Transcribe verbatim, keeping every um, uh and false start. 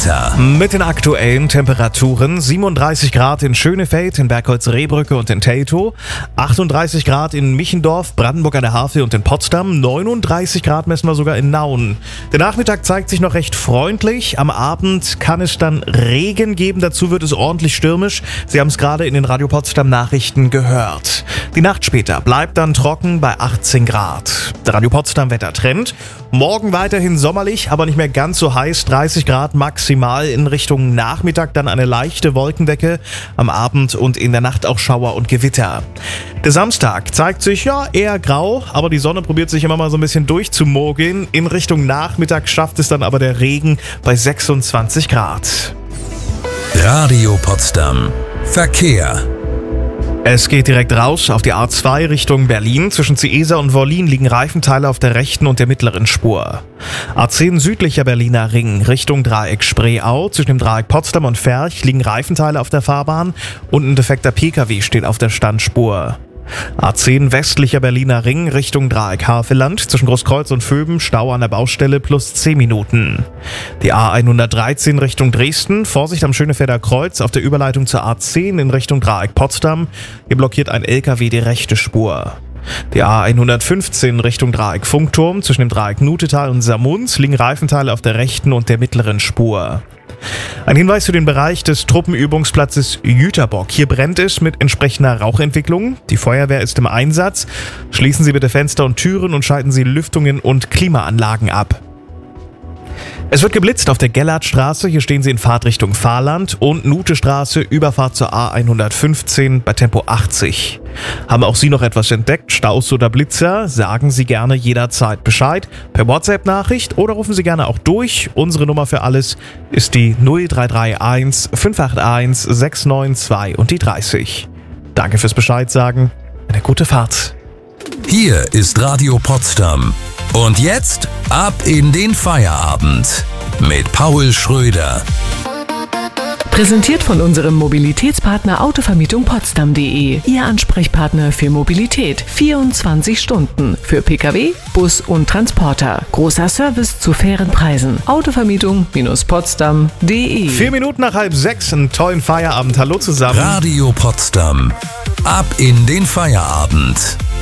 Wetter. Mit den aktuellen Temperaturen: siebenunddreißig Grad in Schönefeld, in Bergholz-Rehbrücke und in Teltow, achtunddreißig Grad in Michendorf, Brandenburg an der Havel und in Potsdam, neununddreißig Grad messen wir sogar in Nauen. Der Nachmittag zeigt sich noch recht freundlich, am Abend kann es dann Regen geben, dazu wird es ordentlich stürmisch. Sie haben es gerade in den Radio Potsdam Nachrichten gehört. Die Nacht später bleibt dann trocken bei achtzehn Grad. Der Radio Potsdam Wettertrend: morgen weiterhin sommerlich, aber nicht mehr ganz so heiß, dreißig Grad maximal. In Richtung Nachmittag dann eine leichte Wolkendecke, am Abend und in der Nacht auch Schauer und Gewitter. Der Samstag zeigt sich ja eher grau, aber die Sonne probiert sich immer mal so ein bisschen durchzumogeln. In Richtung Nachmittag schafft es dann aber der Regen bei sechsundzwanzig Grad. Radio Potsdam. Verkehr. Es geht direkt raus auf die A zwei Richtung Berlin. Zwischen Ciesa und Wollin liegen Reifenteile auf der rechten und der mittleren Spur. A zehn südlicher Berliner Ring Richtung Dreieck Spreeau. Zwischen dem Dreieck Potsdam und Ferch liegen Reifenteile auf der Fahrbahn und ein defekter Pkw steht auf der Standspur. A zehn westlicher Berliner Ring Richtung Dreieck Havelland. Zwischen Großkreuz und Vöben Stau an der Baustelle plus zehn Minuten. Die A hundertdreizehn Richtung Dresden. Vorsicht am Schönefelder Kreuz auf der Überleitung zur A zehn in Richtung Dreieck Potsdam. Hier blockiert ein L K W die rechte Spur. Die A hundertfünfzehn Richtung Dreieck Funkturm. Zwischen dem Dreieck Nutetal und Samunz liegen Reifenteile auf der rechten und der mittleren Spur. Ein Hinweis für den Bereich des Truppenübungsplatzes Jüterbock. Hier brennt es mit entsprechender Rauchentwicklung. Die Feuerwehr ist im Einsatz. Schließen Sie bitte Fenster und Türen und schalten Sie Lüftungen und Klimaanlagen ab. Es wird geblitzt auf der Gellertstraße, hier stehen Sie in Fahrtrichtung Fahrland, und Nutestraße, Überfahrt zur A hundertfünfzehn bei Tempo achtzig. Haben auch Sie noch etwas entdeckt, Staus oder Blitzer? Sagen Sie gerne jederzeit Bescheid, per WhatsApp-Nachricht oder rufen Sie gerne auch durch. Unsere Nummer für alles ist die null drei drei eins fünf acht eins sechs neun zwei und die dreißig. Danke fürs Bescheid sagen, eine gute Fahrt. Hier ist Radio Potsdam. Und jetzt ab in den Feierabend mit Paul Schröder. Präsentiert von unserem Mobilitätspartner Autovermietung Potsdam punkt de. Ihr Ansprechpartner für Mobilität. vierundzwanzig Stunden. Für Pkw, Bus und Transporter. Großer Service zu fairen Preisen. Autovermietung Potsdam punkt de. Vier Minuten nach halb sechs, einen tollen Feierabend. Hallo zusammen. Radio Potsdam. Ab in den Feierabend.